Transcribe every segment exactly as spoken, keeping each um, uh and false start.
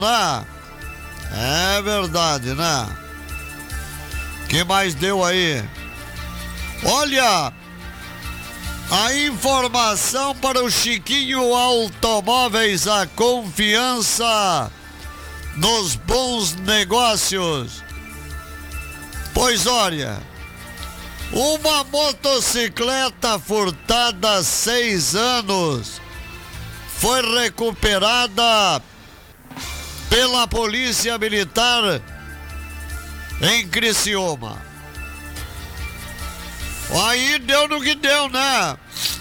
né? É verdade, né? Que mais deu aí? Olha, a informação para o Chiquinho Automóveis, a confiança nos bons negócios. Pois olha, uma motocicleta furtada há seis anos foi recuperada pela Polícia Militar em Criciúma. Aí deu no que deu, né?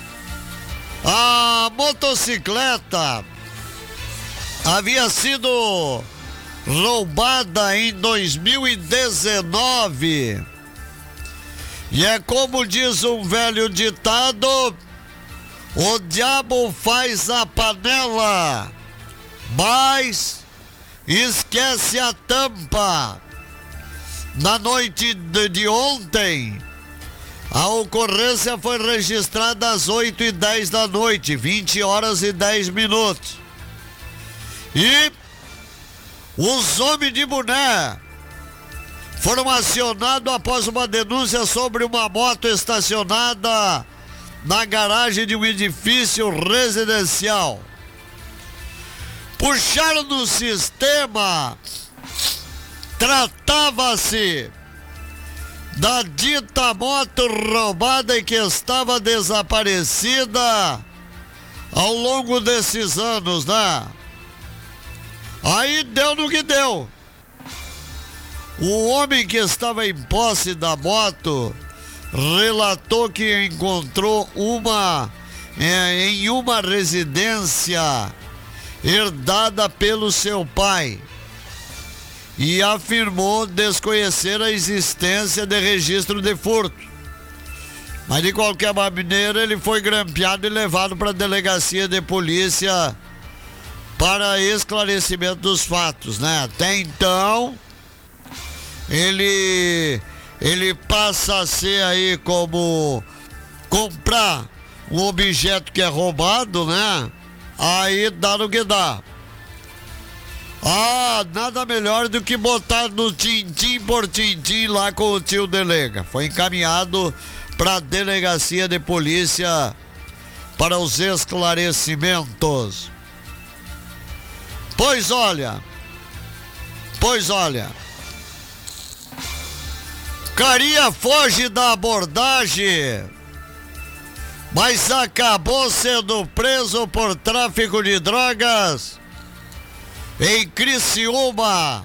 A motocicleta havia sido roubada em dois mil e dezenove. E é como diz um velho ditado: o diabo faz a panela, mas esquece a tampa. Na noite de, de ontem, a ocorrência foi registrada às oito e dez da noite, vinte horas e dez minutos. E os homens de boné foram acionados após uma denúncia sobre uma moto estacionada na garagem de um edifício residencial. Puxaram no sistema, tratava-se da dita moto roubada e que estava desaparecida ao longo desses anos, né? Aí deu no que deu. O homem que estava em posse da moto relatou que encontrou uma é, em uma residência herdada pelo seu pai e afirmou desconhecer a existência de registro de furto. Mas de qualquer maneira ele foi grampeado e levado para a delegacia de polícia para esclarecimento dos fatos, né? Até então ele ele passa a ser aí como comprar um objeto que é roubado, né? Aí dá no que dá. Ah, nada melhor do que botar no tintim por tintim lá com o tio delega. Foi encaminhado para a delegacia de polícia para os esclarecimentos. Pois olha, pois olha, carinha foge da abordagem, mas acabou sendo preso por tráfico de drogas em Criciúma.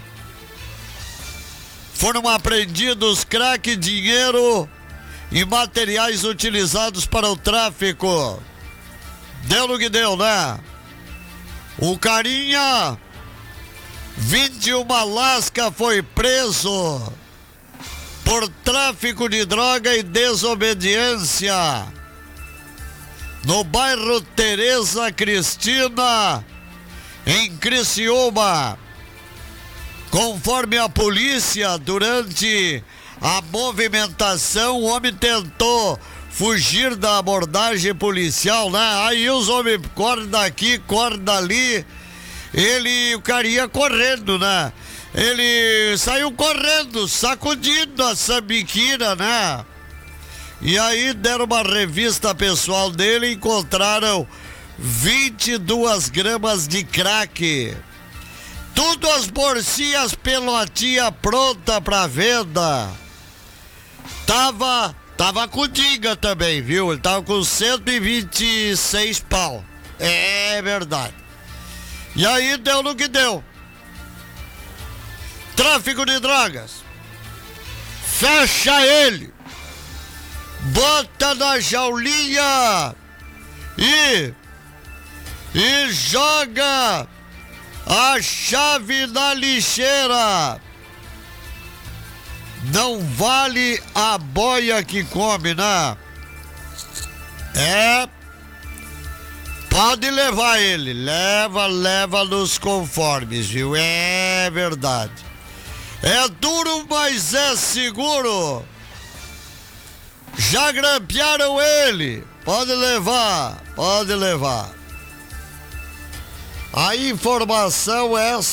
Foram apreendidos crack, dinheiro e materiais utilizados para o tráfico. Deu no que deu, né? O carinha, vindo de uma lasca, foi preso por tráfico de droga e desobediência no bairro Tereza Cristina, em Criciúma. Conforme a polícia, durante a movimentação, o homem tentou fugir da abordagem policial, né? Aí os homens correm daqui, correm dali. Ele, o cara ia correndo, né? Ele saiu correndo, sacudindo a sambiquina, né? E aí deram uma revista pessoal dele e encontraram vinte e duas gramas de crack. Tudo as bolsinhas pelotinha pronta pra venda. Tava, tava com diga também, viu? Ele tava com cento e vinte e seis pau. É verdade. E aí deu no que deu. Tráfico de drogas. Fecha ele. Bota na jaulinha. E... E joga a chave na lixeira. Não vale a boia que come, né? É. Pode levar ele. Leva, leva nos conformes, viu? É verdade. É duro, mas é seguro. Já grampearam ele. Pode levar, pode levar. A informação é essa.